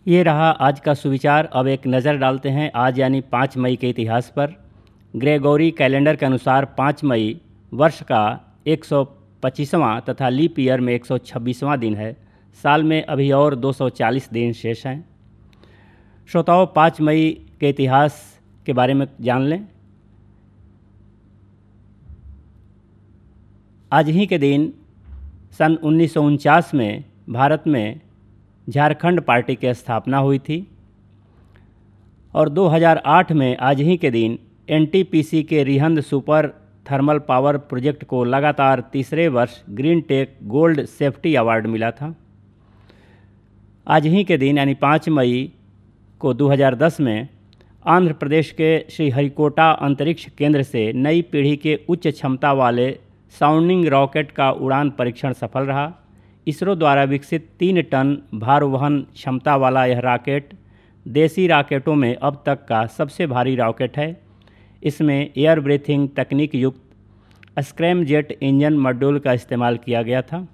ये रहा आज का सुविचार। अब एक नज़र डालते हैं आज यानी 5 मई के इतिहास पर। ग्रेगोरी कैलेंडर के अनुसार 5 मई वर्ष का 125वां तथा लीप ईयर में 126वां दिन है। साल में अभी और 240 दिन शेष हैं। श्रोताओं, 5 मई के इतिहास के बारे में जान लें। आज ही के दिन सन 1949 में भारत में झारखंड पार्टी की स्थापना हुई थी और 2008 में आज ही के दिन एनटीपीसी के Rihand super thermal power project को लगातार तीसरे वर्ष green take gold safety award मिला था। आज ही के दिन यानी 5 मई को 2010 में आंध्र प्रदेश के श्रीहरिकोटा अंतरिक्ष केंद्र से नई पीढ़ी के उच्च क्षमता वाले साउंडिंग रॉकेट का उड़ान परीक्षण सफल रहा। इसरो द्वारा विकसित 3 टन भार वहन क्षमता वाला यह रॉकेट देसी रॉकेटों में अब तक का सबसे भारी रॉकेट है। इसमें एयर ब्रीथिंग तकनीक युक्त स्क्रैम जेट इंजन मॉड्यूल का इस्तेमाल किया गया था।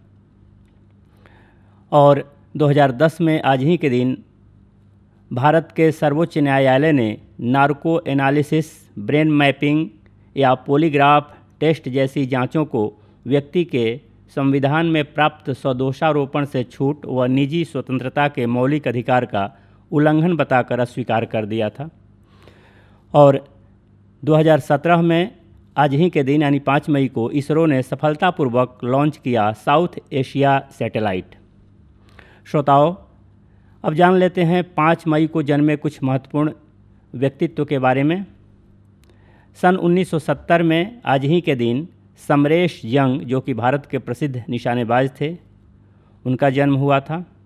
और 2010 में आज ही के दिन भारत के सर्वोच्च न्यायालय ने नार्को एनालिसिस, ब्रेन मैपिंग या पॉलीग्राफ टेस्ट जैसी जांचों को व्यक्ति के संविधान में प्राप्त स्वदोषारोपण से छूट व निजी स्वतंत्रता के मौलिक अधिकार का उल्लंघन बताकर अस्वीकार कर दिया था। और 2017 में आज ही के दिन यानी 5 मई को इसरो ने सफलतापूर्वक लॉन्च किया साउथ एशिया सैटेलाइट। श्रोताओं, अब जान लेते हैं 5 मई को जन्मे कुछ महत्वपूर्ण व्यक्तित्व के बारे में। सन 1970 में आज ही के दिन समरेश यंग, जो कि भारत के प्रसिद्ध निशानेबाज थे, उनका जन्म हुआ था।